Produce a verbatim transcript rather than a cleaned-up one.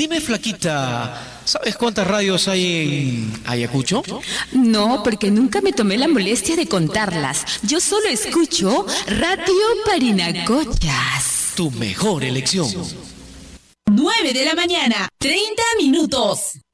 Dime, flaquita, ¿sabes cuántas radios hay en Ayacucho? No, porque nunca me tomé la molestia de contarlas. Yo solo escucho Radio Parinacochas. Tu mejor elección. nueve de la mañana, treinta minutos.